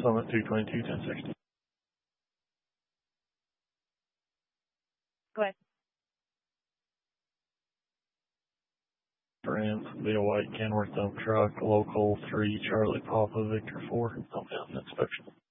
Summit 222, 1060. Go ahead. Rams, Via White, Kenworth dump truck, local 3, Charlie Papa, Victor 4, thumbs down inspection.